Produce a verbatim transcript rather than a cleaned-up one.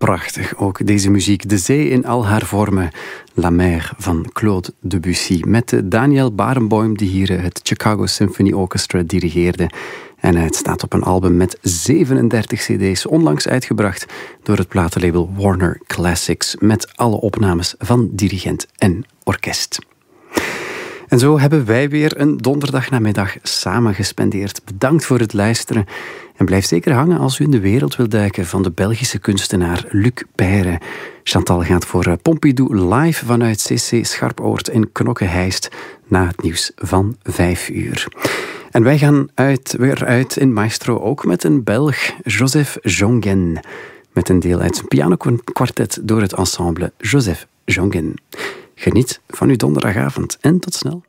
prachtig ook, deze muziek. De zee in al haar vormen. La Mer van Claude Debussy. Met Daniel Barenboim, die hier het Chicago Symphony Orchestra dirigeerde. En het staat op een album met zevenendertig cd's, onlangs uitgebracht door het platenlabel Warner Classics. Met alle opnames van dirigent en orkest. En zo hebben wij weer een donderdagnamiddag samen gespendeerd. Bedankt voor het luisteren. En blijf zeker hangen als u in de wereld wilt duiken van de Belgische kunstenaar Luc Peyre. Chantal gaat voor Pompidou live vanuit C C Scharpoort in Knokke-Heist na het nieuws van vijf uur. En wij gaan uit, weer uit in Maestro ook met een Belg, Joseph Jongen. Met een deel uit zijn pianokwartet door het ensemble Joseph Jongen. Geniet van uw donderdagavond en tot snel.